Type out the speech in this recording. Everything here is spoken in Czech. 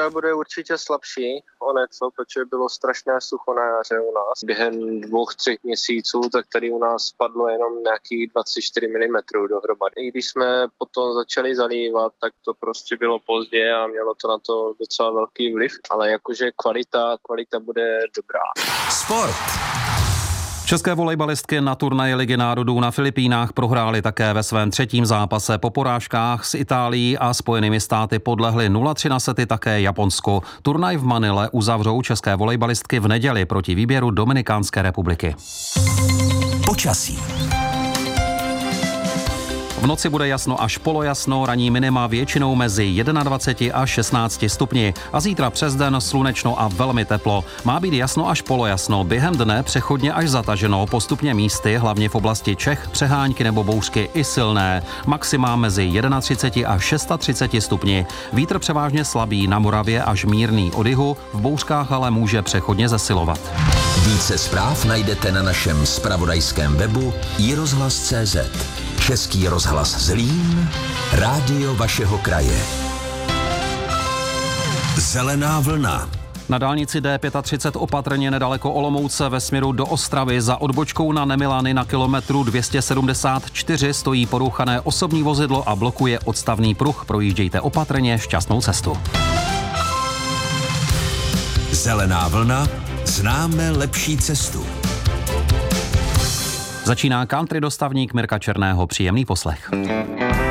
Kvalita bude určitě slabší o něco, protože bylo strašné sucho na jaře u nás. Během 2-3 měsíců, tak tady u nás spadlo jenom nějakých 24 mm dohromady. I když jsme potom začali zalívat, tak to prostě bylo pozdě a mělo to na to docela velký vliv, ale jakože kvalita bude dobrá. Sport. České volejbalistky na turnaji Ligy národů na Filipínách prohrály také ve svém třetím zápase. Po porážkách s Itálií a Spojenými státy podlehly 0-3 na sety také Japonsku. Turnaj v Manile uzavřou české volejbalistky v neděli proti výběru Dominikánské republiky. Počasí. V noci bude jasno až polojasno, ranní minima většinou mezi 21 a 16 stupni. A zítra přes den slunečno a velmi teplo. Má být jasno až polojasno, během dne přechodně až zataženo, postupně místy, hlavně v oblasti Čech, přehánky nebo bouřky i silné. Maxima mezi 31 a 36 stupni. Vítr převážně slabý, na Moravě až mírný od jihu, v bouřkách ale může přechodně zesilovat. Více zpráv najdete na našem zpravodajském webu iRozhlas.cz. Český rozhlas Zlín, rádio vašeho kraje. Zelená vlna. Na dálnici D35 opatrně nedaleko Olomouce ve směru do Ostravy za odbočkou na Nemilany na kilometru 274 stojí porouchané osobní vozidlo a blokuje odstavný pruh. Projíždějte opatrně, šťastnou cestu. Zelená vlna, známe lepší cestu. Začíná country dostavník Mirka Černého. Příjemný poslech.